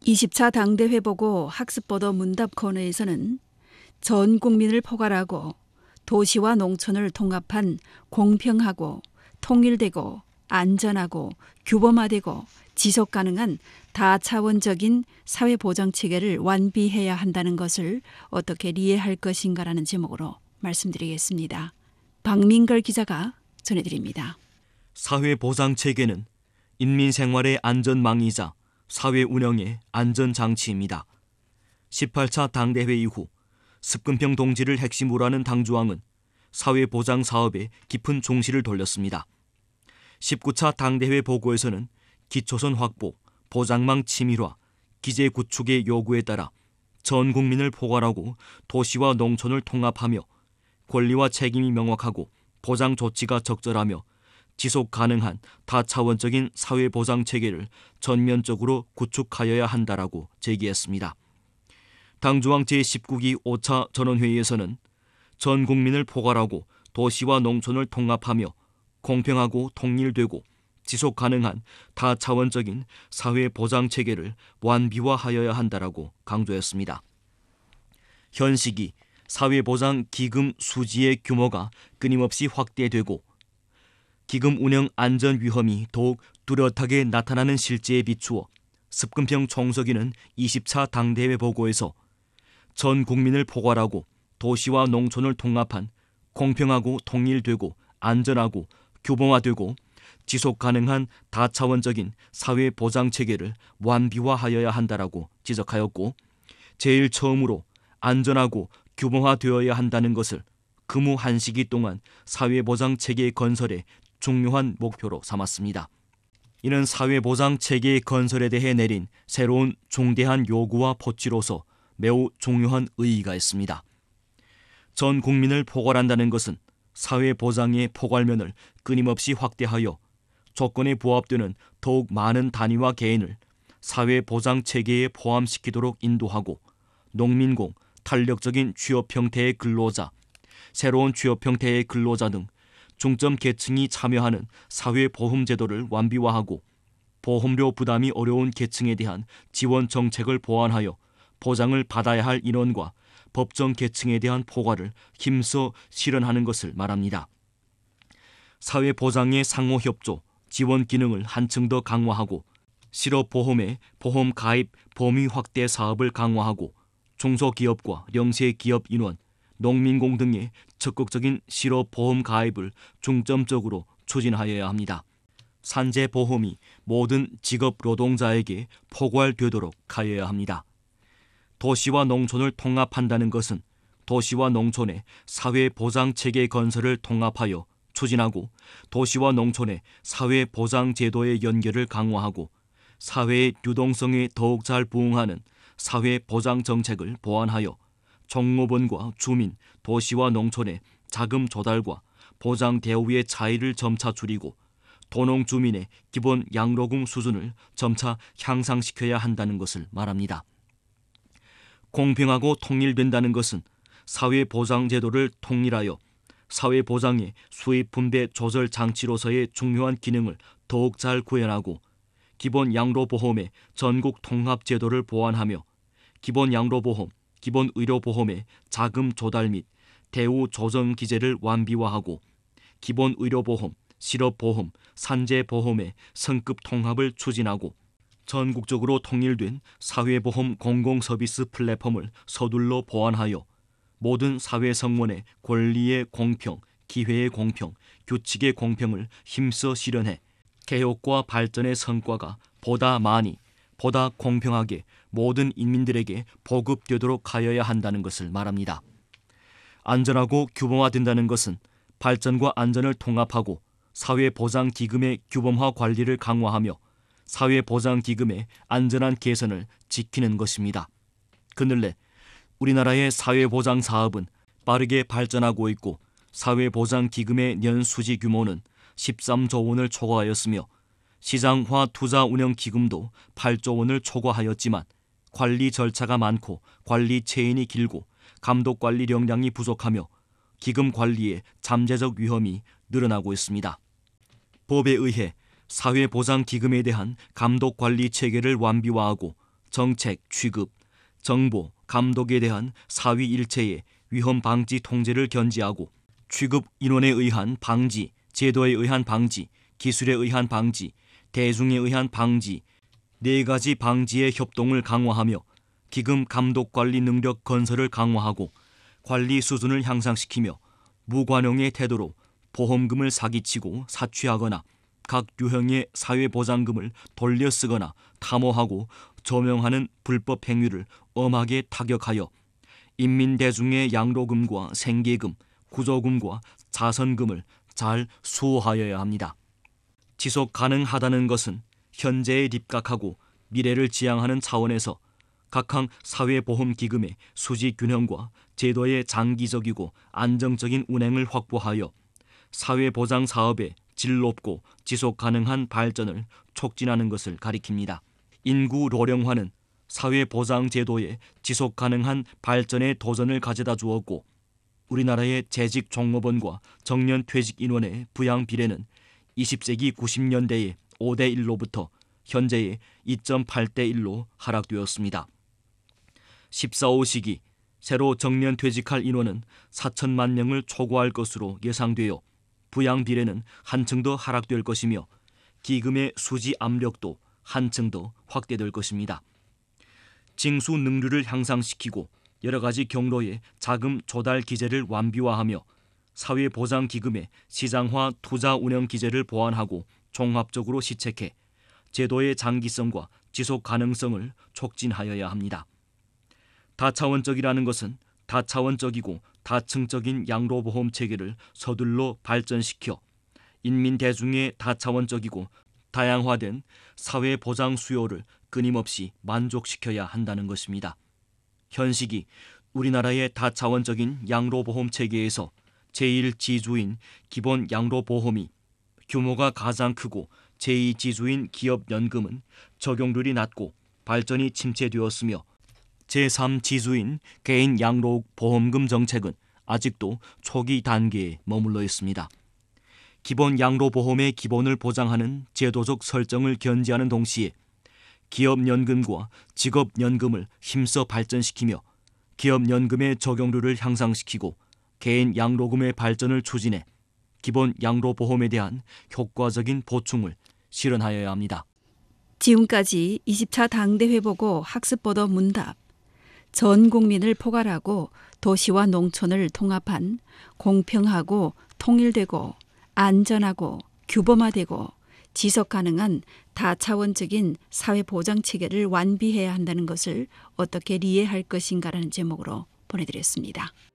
20차 당대회 보고 학습보도 문답 코너에서는 전 국민을 포괄하고 도시와 농촌을 통합한 공평하고 통일되고 안전하고 규범화되고 지속가능한 다차원적인 사회보장체계를 완비해야 한다는 것을 어떻게 이해할 것인가라는 제목으로 말씀드리겠습니다. 박민걸 기자가 전해드립니다. 사회보장체계는 인민생활의 안전망이자 사회 운영의 안전장치입니다. 18차 당대회 이후 습근평 동지를 핵심으로 하는 당주항은 사회보장 사업에 깊은 종시를 돌렸습니다. 19차 당대회 보고에서는 기초선 확보, 보장망 치밀화, 기재 구축의 요구에 따라 전 국민을 포괄하고 도시와 농촌을 통합하며 권리와 책임이 명확하고 보장 조치가 적절하며 지속 가능한 다차원적인 사회보장체계를 전면적으로 구축하여야 한다라고 제기했습니다. 당주항 제19기 5차 전원회의에서는 전 국민을 포괄하고 도시와 농촌을 통합하며 공평하고 통일되고 지속 가능한 다차원적인 사회보장체계를 완비화하여야 한다라고 강조했습니다. 현 시기 사회보장 기금 수지의 규모가 끊임없이 확대되고 기금 운영 안전 위험이 더욱 뚜렷하게 나타나는 실제에 비추어 습근평 총서기는 20차 당대회 보고에서 전 국민을 포괄하고 도시와 농촌을 통합한 공평하고 통일되고 안전하고 규범화되고 지속 가능한 다차원적인 사회 보장 체계를 완비화하여야 한다라고 지적하였고, 제일 처음으로 안전하고 규범화되어야 한다는 것을 근무 한 시기 동안 사회 보장 체계 건설의 중요한 목표로 삼았습니다. 이는 사회 보장 체계 건설에 대해 내린 새로운 중대한 요구와 포치로서 매우 중요한 의의가 있습니다. 전 국민을 포괄한다는 것은 사회 보장의 포괄면을 끊임없이 확대하여 조건에 부합되는 더욱 많은 단위와 개인을 사회 보장 체계에 포함시키도록 인도하고 농민공, 탄력적인 취업 형태의 근로자, 새로운 취업 형태의 근로자 등 중점 계층이 참여하는 사회보험제도를 완비화하고 보험료 부담이 어려운 계층에 대한 지원 정책을 보완하여 보장을 받아야 할 인원과 법정 계층에 대한 포괄을 힘써 실현하는 것을 말합니다. 사회보장의 상호협조, 지원 기능을 한층 더 강화하고 실업보험의 보험 가입 범위 확대 사업을 강화하고 중소기업과 영세기업 인원, 농민공 등의 적극적인 실업보험 가입을 중점적으로 추진하여야 합니다. 산재보험이 모든 직업 노동자에게 포괄되도록 하여야 합니다. 도시와 농촌을 통합한다는 것은 도시와 농촌의 사회보장체계 건설을 통합하여 추진하고 도시와 농촌의 사회보장제도의 연결을 강화하고 사회의 유동성에 더욱 잘 부응하는 사회보장정책을 보완하여 종업원과 주민, 도시와 농촌의 자금 조달과 보장 대우의 차이를 점차 줄이고 도농 주민의 기본 양로금 수준을 점차 향상시켜야 한다는 것을 말합니다. 공평하고 통일된다는 것은 사회보장제도를 통일하여 사회보장의 수입 분배 조절 장치로서의 중요한 기능을 더욱 잘 구현하고 기본 양로보험의 전국 통합제도를 보완하며 기본 양로보험, 기본 의료보험의 자금 조달 및 대우 조정 기제를 완비화하고 기본 의료보험, 실업보험, 산재보험의 성급 통합을 추진하고 전국적으로 통일된 사회보험 공공서비스 플랫폼을 서둘러 보완하여 모든 사회 성원의 권리의 공평, 기회의 공평, 규칙의 공평을 힘써 실현해 개혁과 발전의 성과가 보다 많이, 보다 공평하게 모든 인민들에게 보급되도록 하여야 한다는 것을 말합니다. 안전하고 규범화된다는 것은 발전과 안전을 통합하고 사회보장기금의 규범화 관리를 강화하며 사회보장기금의 안전한 개선을 지키는 것입니다. 그늘래 우리나라의 사회보장 사업은 빠르게 발전하고 있고 사회보장기금의 연수지 규모는 13조 원을 초과하였으며 시장화 투자운영기금도 8조 원을 초과하였지만 관리 절차가 많고 관리 체인이 길고 감독관리 역량이 부족하며 기금 관리의 잠재적 위험이 늘어나고 있습니다. 법에 의해 사회보장기금에 대한 감독관리 체계를 완비화하고 정책, 취급, 정보, 감독에 대한 사위 일체의 위험 방지 통제를 견지하고 취급 인원에 의한 방지, 제도에 의한 방지, 기술에 의한 방지, 대중에 의한 방지, 4가지 방지의 협동을 강화하며 기금 감독 관리 능력 건설을 강화하고 관리 수준을 향상시키며 무관용의 태도로 보험금을 사기치고 사취하거나 각 유형의 사회보장금을 돌려쓰거나 탐호하고 조명하는 불법 행위를 엄하게 타격하여 인민대중의 양로금과 생계금, 구조금과 자선금을 잘 수호하여야 합니다. 지속 가능하다는 것은 현재에 입각하고 미래를 지향하는 차원에서 각항 사회보험기금의 수지균형과 제도의 장기적이고 안정적인 운행을 확보하여 사회보장 사업의 질 높고 지속 가능한 발전을 촉진하는 것을 가리킵니다. 인구 노령화는 사회보장 제도의 지속 가능한 발전에 도전을 가져다 주었고 우리나라의 재직 종업원과 정년 퇴직 인원의 부양 비례는 20세기 90년대의 5대 1로부터 현재의 2.8대 1로 하락되었습니다. 14호 시기 새로 정년 퇴직할 인원은 4천만 명을 초과할 것으로 예상되어 부양 비례는 한층 더 하락될 것이며 기금의 수지 압력도 한층 더 확대될 것입니다. 징수 능률을 향상시키고 여러 가지 경로의 자금 조달 기제를 완비화하며 사회보장기금의 시장화 투자 운영 기제를 보완하고 종합적으로 시책해 제도의 장기성과 지속 가능성을 촉진하여야 합니다. 다차원적이라는 것은 다차원적이고 다층적인 양로보험 체계를 서둘러 발전시켜 인민대중의 다차원적이고 다양화된 사회보장 수요를 끊임없이 만족시켜야 한다는 것입니다. 현 시기 우리나라의 다차원적인 양로보험 체계에서 제1지주인 기본 양로보험이 규모가 가장 크고 제2지주인 기업연금은 적용률이 낮고 발전이 침체되었으며 제3지주인 개인 양로보험금 정책은 아직도 초기 단계에 머물러 있습니다. 기본 양로보험의 기본을 보장하는 제도적 설정을 견지하는 동시에 기업연금과 직업연금을 힘써 발전시키며 기업연금의 적용률을 향상시키고 개인 양로금의 발전을 추진해 기본 양로보험에 대한 효과적인 보충을 실현하여야 합니다. 지금까지 20차 당대회 보고 학습보도 문답, 전 국민을 포괄하고 도시와 농촌을 통합한 공평하고 통일되고 안전하고 규범화되고 지속가능한 다차원적인 사회보장체계를 완비해야 한다는 것을 어떻게 이해할 것인가라는 제목으로 보내드렸습니다.